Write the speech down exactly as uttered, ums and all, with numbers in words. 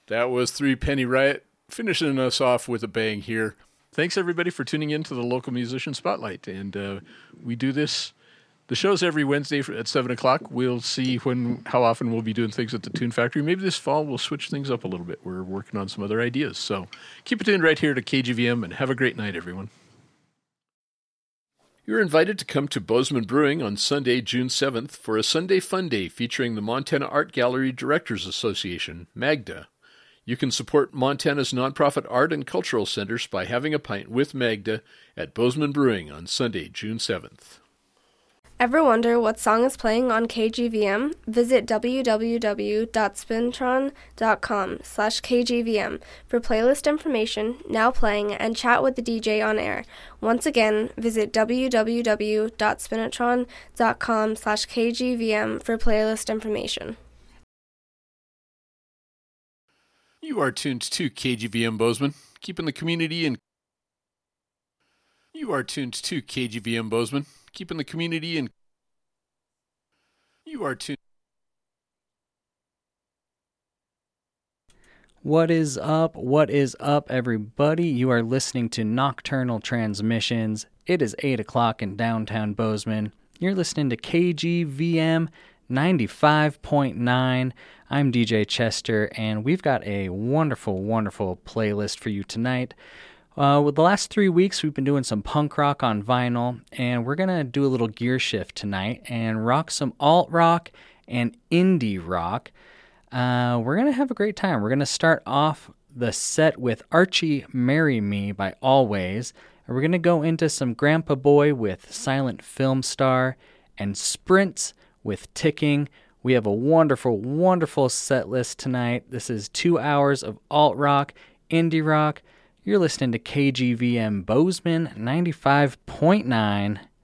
That was Three Penny Riot, finishing us off with a bang here. Thanks, everybody, for tuning in to the Local Musician Spotlight. And uh, we do this, the show's every Wednesday at seven o'clock. We'll see when how often we'll be doing things at the Tune Factory. Maybe this fall we'll switch things up a little bit. We're working on some other ideas. So keep it tuned right here to K G V M, and have a great night, everyone. You're invited to come to Bozeman Brewing on Sunday, June seventh, for a Sunday Fun Day featuring the Montana Art Gallery Directors Association, MAGDA. You can support Montana's nonprofit art and cultural centers by having a pint with MAGDA at Bozeman Brewing on Sunday, June seventh. Ever wonder what song is playing on K G V M? Visit www.spintron.com slash KGVM for playlist information, now playing, and chat with the D J on air. Once again, visit www.spinatron.com slash KGVM for playlist information. You are tuned to K G V M Bozeman, keeping the community in. You are tuned to K G V M Bozeman, keeping the community in. You are tuned. What is up? What is up, everybody? You are listening to Nocturnal Transmissions. It is eight o'clock in downtown Bozeman. You're listening to K G V M ninety-five point nine. I'm D J Chester, and we've got a wonderful, wonderful playlist for you tonight. Uh, with the last three weeks, we've been doing some punk rock on vinyl, and we're going to do a little gear shift tonight and rock some alt rock and indie rock. Uh, we're going to have a great time. We're going to start off the set with Archie Marry Me by Always, and we're going to go into some Grandpa Boy with Silent Film Star and Sprints with Ticking. We have a wonderful, wonderful set list tonight. This is two hours of alt rock, indie rock. You're listening to K G V M Bozeman ninety-five point nine.